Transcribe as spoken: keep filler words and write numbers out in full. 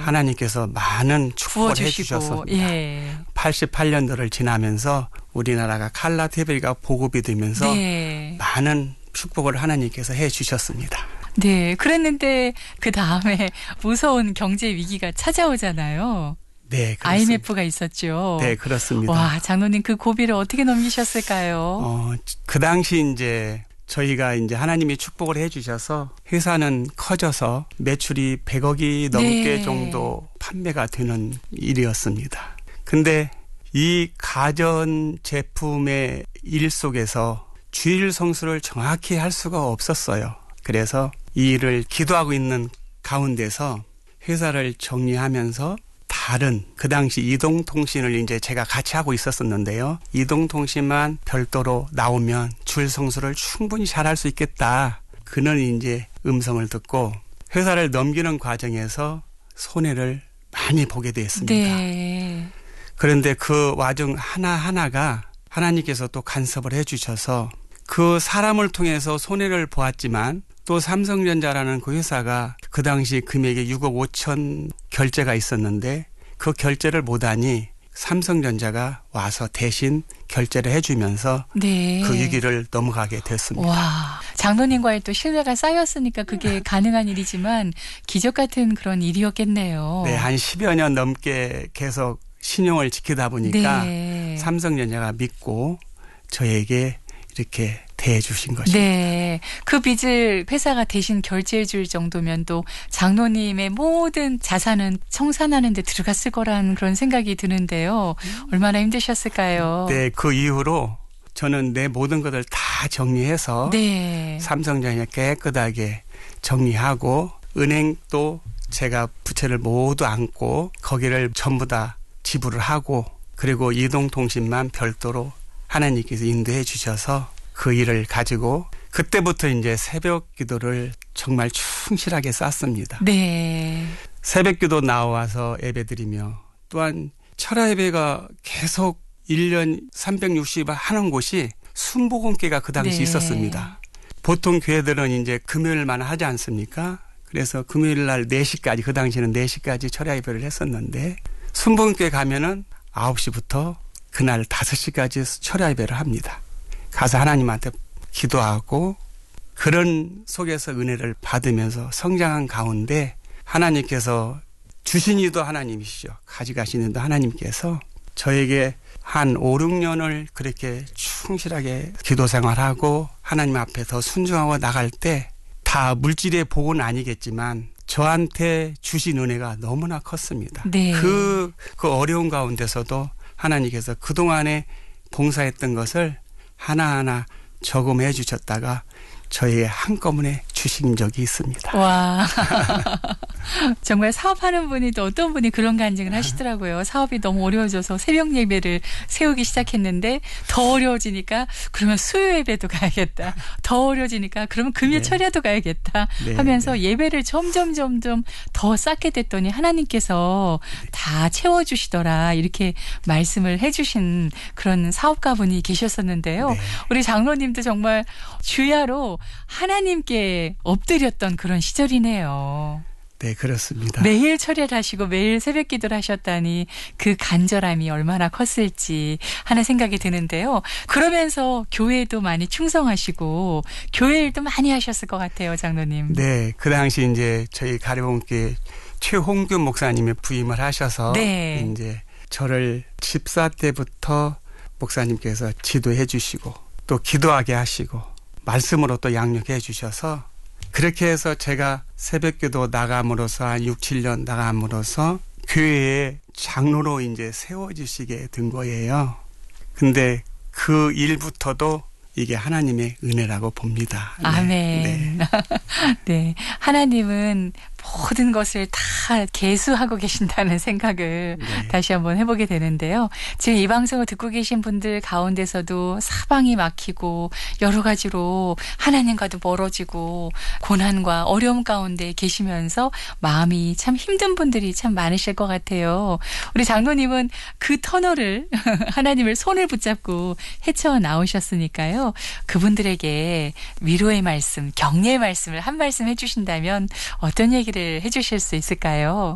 하나님께서 많은 축복을 부어주시고. 해주셨습니다. 예. 팔십팔 년도를 지나면서 우리나라가 칼라 티비가 보급이 되면서 네. 많은 축복을 하나님께서 해주셨습니다. 네, 그랬는데 그 다음에 무서운 경제 위기가 찾아오잖아요. 네, 그렇습니다. 아이엠에프가 있었죠. 네, 그렇습니다. 와, 장로님 그 고비를 어떻게 넘기셨을까요? 어, 그 당시 이제 저희가 이제 하나님이 축복을 해주셔서 회사는 커져서 매출이 백억이 넘게 네. 정도 판매가 되는 일이었습니다. 근데 이 가전 제품의 일 속에서 주일 성수를 정확히 할 수가 없었어요. 그래서 이 일을 기도하고 있는 가운데서 회사를 정리하면서 다른 그 당시 이동통신을 이제 제가 같이 하고 있었었는데요. 이동통신만 별도로 나오면 주일 성수를 충분히 잘할 수 있겠다. 그는 이제 음성을 듣고 회사를 넘기는 과정에서 손해를 많이 보게 됐습니다. 네. 그런데 그 와중 하나하나가 하나님께서 또 간섭을 해 주셔서 그 사람을 통해서 손해를 보았지만 또 삼성전자라는 그 회사가 그 당시 금액이 육억 오천 결제가 있었는데 그 결제를 못하니 삼성전자가 와서 대신 결제를 해주면서 네. 그 위기를 넘어가게 됐습니다. 와, 장로님과의 또 신뢰가 쌓였으니까 그게 가능한 일이지만 기적 같은 그런 일이었겠네요. 네, 한 십여 년 넘게 계속 신용을 지키다 보니까 네. 삼성전자가 믿고 저에게 이렇게 대해 주신 것입니다. 네. 그 빚을 회사가 대신 결제해 줄 정도면 또 장로님의 모든 자산은 청산하는 데 들어갔을 거라는 그런 생각이 드는데요. 얼마나 힘드셨을까요? 네. 그 이후로 저는 내 모든 것을 다 정리해서 네. 삼성전자 깨끗하게 정리하고 은행도 제가 부채를 모두 안고 거기를 전부 다 지불을 하고 그리고 이동통신만 별도로 하나님께서 인도해 주셔서 그 일을 가지고 그때부터 이제 새벽 기도를 정말 충실하게 쌌습니다. 네. 새벽 기도 나와서 예배드리며 또한 철야 예배가 계속 일 년 삼백육십 일 하는 곳이 순복음교회가 그 당시 네. 있었습니다. 보통 교회들은 이제 금요일만 하지 않습니까? 그래서 금요일 날 네 시까지 그 당시에는 네 시까지 철야 예배를 했었는데 순복음교회 가면은 아홉 시부터 그날 다섯 시까지 철야 예배를 합니다. 가서 하나님한테 기도하고 그런 속에서 은혜를 받으면서 성장한 가운데 하나님께서 주신 이도 하나님이시죠. 가져가시는 이도 하나님께서 저에게 한 오, 육 년을 그렇게 충실하게 기도 생활하고 하나님 앞에 더 순종하고 나갈 때 다 물질의 복은 아니겠지만 저한테 주신 은혜가 너무나 컸습니다. 네. 그, 그 어려운 가운데서도 하나님께서 그동안에 봉사했던 것을 하나하나 저금해 주셨다가 저에게 한꺼번에 주신 적이 있습니다. 와. 정말 사업하는 분이 또 어떤 분이 그런 간증을 하시더라고요. 사업이 너무 어려워져서 새벽 예배를 세우기 시작했는데 더 어려워지니까 그러면 수요 예배도 가야겠다. 더 어려워지니까 그러면 금요 네. 철야도 가야겠다 하면서 네, 네. 예배를 점점 점점 더 쌓게 됐더니 하나님께서 다 채워주시더라 이렇게 말씀을 해주신 그런 사업가분이 계셨었는데요. 네. 우리 장로님도 정말 주야로 하나님께 엎드렸던 그런 시절이네요. 네, 그렇습니다. 매일 철야를 하시고 매일 새벽 기도를 하셨다니 그 간절함이 얼마나 컸을지 하는 생각이 드는데요. 그러면서 교회에도 많이 충성하시고 교회 일도 많이 하셨을 것 같아요, 장로님. 네, 그 당시 이제 저희 가리봉교회 최홍균 목사님이 부임을 하셔서 네. 이제 저를 집사 때부터 목사님께서 지도해 주시고 또 기도하게 하시고 말씀으로 또 양육해 주셔서 그렇게 해서 제가 새벽기도 나감으로써 한 육, 칠 년 나감으로써 교회의 장로로 이제 세워주시게 된 거예요. 근데 그 일부터도 이게 하나님의 은혜라고 봅니다. 네. 아멘. 네. 네. 하나님은 모든 것을 다 계수하고 계신다는 생각을 네. 다시 한번 해보게 되는데요. 지금 이 방송을 듣고 계신 분들 가운데서도 사방이 막히고 여러 가지로 하나님과도 멀어지고 고난과 어려움 가운데 계시면서 마음이 참 힘든 분들이 참 많으실 것 같아요. 우리 장로님은 그 터널을 하나님을 손을 붙잡고 헤쳐나오셨으니까요. 그분들에게 위로의 말씀, 격려의 말씀을 한 말씀 해주신다면 어떤 얘기를 해주실 수 있을까요?